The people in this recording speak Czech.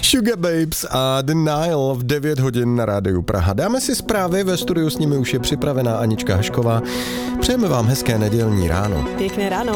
Sugababes a Denial v 9 hodin na rádiu Praha. Dáme si zprávy, ve studiu s nimi už je připravená Anička Hašková. Přejeme vám hezké nedělní ráno. Pěkné ráno.